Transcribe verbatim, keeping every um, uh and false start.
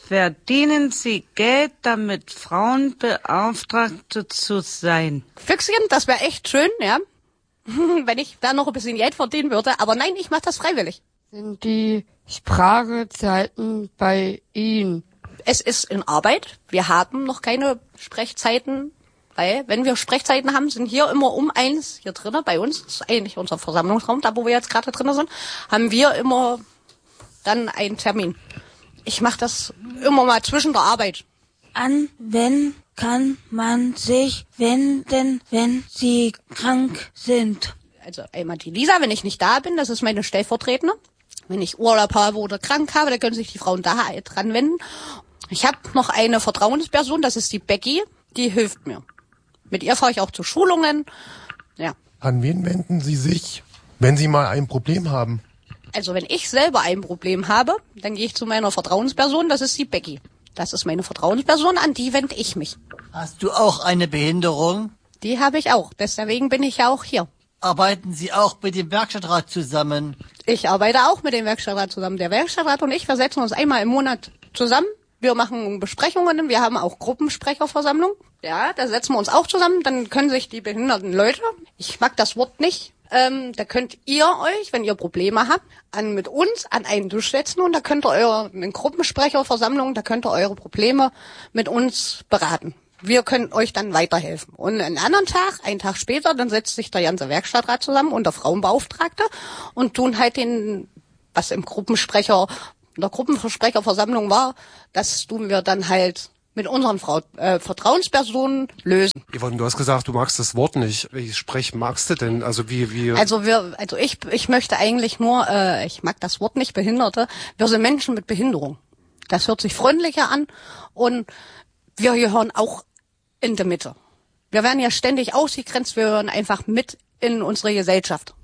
verdienen Sie Geld, damit Frauenbeauftragte zu sein? Füchschen, das wäre echt schön, ja. Wenn ich da noch ein bisschen Geld verdienen würde. Aber nein, ich mache das freiwillig. Sind die Sprachezeiten bei Ihnen? Es ist in Arbeit. Wir haben noch keine Sprechzeiten. Weil, wenn wir Sprechzeiten haben, sind hier immer um eins hier drinnen, bei uns, das ist eigentlich unser Versammlungsraum, da wo wir jetzt gerade drinnen sind, haben wir immer dann einen Termin. Ich mache das immer mal zwischen der Arbeit. An wen kann man sich wenden, wenn Sie krank sind? Also einmal die Lisa, wenn ich nicht da bin, das ist meine Stellvertretende. Wenn ich Urlaub habe oder krank habe, dann können sich die Frauen da dran wenden. Ich habe noch eine Vertrauensperson, das ist die Becky, die hilft mir. Mit ihr fahre ich auch zu Schulungen. Ja. An wen wenden Sie sich, wenn Sie mal ein Problem haben? Also wenn ich selber ein Problem habe, dann gehe ich zu meiner Vertrauensperson, das ist die Becky. Das ist meine Vertrauensperson, an die wende ich mich. Hast du auch eine Behinderung? Die habe ich auch, deswegen bin ich ja auch hier. Arbeiten Sie auch mit dem Werkstattrat zusammen? Ich arbeite auch mit dem Werkstattrat zusammen. Der Werkstattrat und ich, wir setzen uns einmal im Monat zusammen. Wir machen Besprechungen, wir haben auch Gruppensprecherversammlung. Ja, da setzen wir uns auch zusammen, dann können sich die behinderten Leute, ich mag das Wort nicht, ähm, da könnt ihr euch, wenn ihr Probleme habt, an mit uns an einen Tisch setzen und da könnt ihr eure, in Gruppensprecherversammlung, da könnt ihr eure Probleme mit uns beraten. Wir können euch dann weiterhelfen. Und einen anderen Tag, einen Tag später, dann setzt sich der ganze Werkstattrat zusammen und der Frauenbeauftragte und tun halt den, was im Gruppensprecher in der Gruppensprecherversammlung war, das tun wir dann halt mit unseren Frau, äh, Vertrauenspersonen lösen. Yvonne, du hast gesagt, du magst das Wort nicht. Welches Sprech magst du denn? Also wie wie? Also wir, also ich, ich möchte eigentlich nur, äh, ich mag das Wort nicht Behinderte. Wir sind Menschen mit Behinderung. Das hört sich freundlicher an und wir gehören auch in der Mitte. Wir werden ja ständig ausgegrenzt. Wir gehören einfach mit in unsere Gesellschaft.